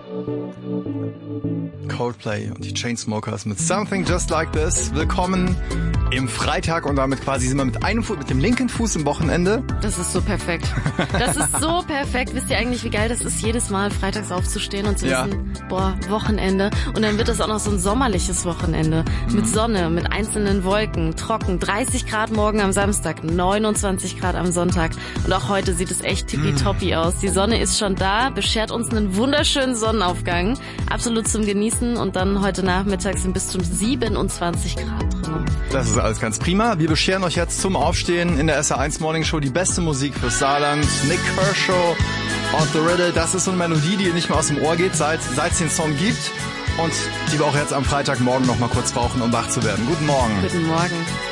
Coldplay und die Chainsmokers mit Something Just Like This. Willkommen im Freitag und damit quasi sind wir mit dem linken Fuß im Wochenende. Das ist so perfekt. Das ist so perfekt. Wisst ihr eigentlich, wie geil das ist, jedes Mal freitags aufzustehen und zu wissen, Wochenende. Und dann wird das auch noch so ein sommerliches Wochenende. Mit Sonne, mit einzelnen Wolken, trocken, 30 Grad morgen am Samstag, 29 Grad am Sonntag. Und auch heute sieht es echt tippitoppi aus. Die Sonne ist schon da, beschert uns einen wunderschönen Sonnenaufgang. Absolut zum Genießen. Und dann heute Nachmittag sind bis zu 27 Grad drin. Das ist alles ganz prima. Wir bescheren euch jetzt zum Aufstehen in der SR1 Morning Show die beste Musik fürs Saarland. Nick Kershaw und The Riddle. Das ist so eine Melodie, die nicht mehr aus dem Ohr geht, seit es den Song gibt. Und die wir auch jetzt am Freitagmorgen noch mal kurz brauchen, um wach zu werden. Guten Morgen. Guten Morgen.